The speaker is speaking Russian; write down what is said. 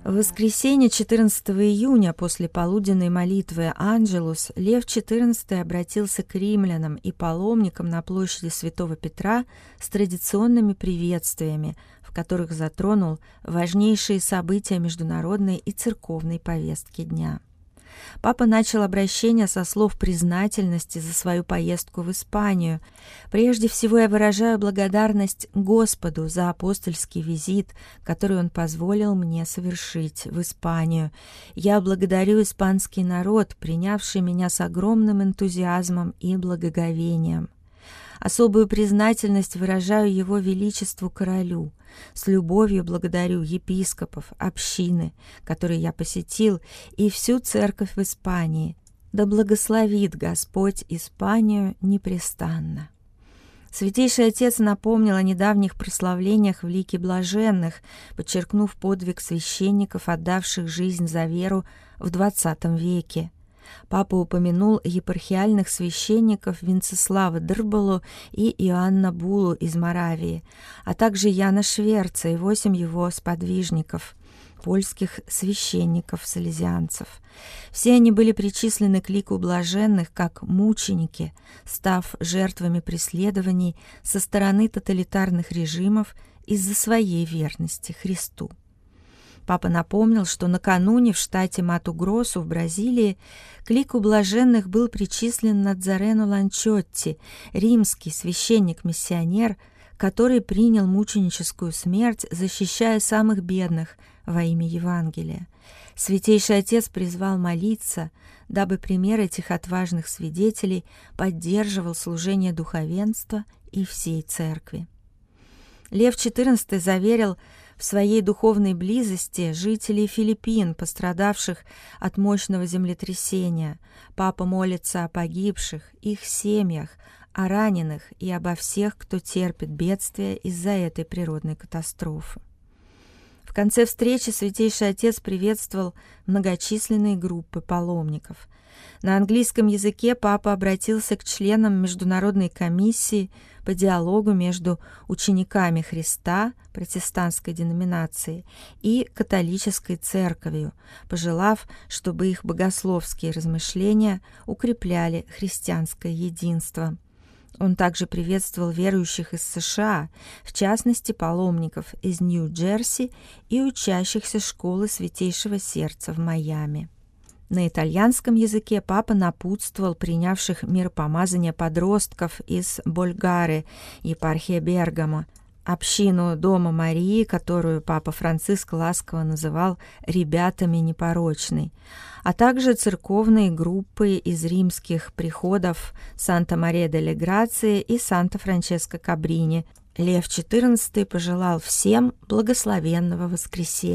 В воскресенье 14 июня после полуденной молитвы «Анджелус» Лев XIV обратился к римлянам и паломникам на площади Святого Петра с традиционными приветствиями, в которых затронул важнейшие события международной и церковной повестки дня. Папа начал обращение со слов признательности за свою поездку в Испанию. «Прежде всего я выражаю благодарность Господу за апостольский визит, который Он позволил мне совершить в Испанию. Я благодарю испанский народ, принявший меня с огромным энтузиазмом и благоговением. Особую признательность выражаю Его Величеству Королю. С любовью благодарю епископов, общины, которые я посетил, и всю церковь в Испании. Да благословит Господь Испанию непрестанно». Святейший Отец напомнил о недавних прославлениях в лике блаженных, подчеркнув подвиг священников, отдавших жизнь за веру в XX веке. Папа упомянул епархиальных священников Венцеслава Дърбалу и Иоанна Булу из Моравии, а также Яна Шверца и 8 его сподвижников, польских священников-салезианцев. Все они были причислены к лику блаженных как мученики, став жертвами преследований со стороны тоталитарных режимов из-за своей верности Христу. Папа напомнил, что накануне в штате Мату-Гросу в Бразилии к лику блаженных был причислен Надзарену Ланчотти, римский священник-миссионер, который принял мученическую смерть, защищая самых бедных во имя Евангелия. Святейший Отец призвал молиться, дабы пример этих отважных свидетелей поддерживал служение духовенства и всей церкви. Лев XIV заверил в своей духовной близости жителей Филиппин, пострадавших от мощного землетрясения. Папа молится о погибших, их семьях, о раненых и обо всех, кто терпит бедствия из-за этой природной катастрофы. В конце встречи Святейший Отец приветствовал многочисленные группы паломников. На английском языке папа обратился к членам Международной комиссии по диалогу между учениками Христа, протестантской деноминации, и католической церковью, пожелав, чтобы их богословские размышления укрепляли христианское единство. Он также приветствовал верующих из США, в частности паломников из Нью-Джерси и учащихся школы Святейшего Сердца в Майами. На итальянском языке папа напутствовал принявших миропомазание подростков из Болгары, епархия Бергамо, общину Дома Марии, которую папа Франциск ласково называл «ребятами непорочной», а также церковные группы из римских приходов Санта-Мария-дель-Грации и Санта-Франческо-Кабрини. Лев XIV пожелал всем благословенного воскресенья.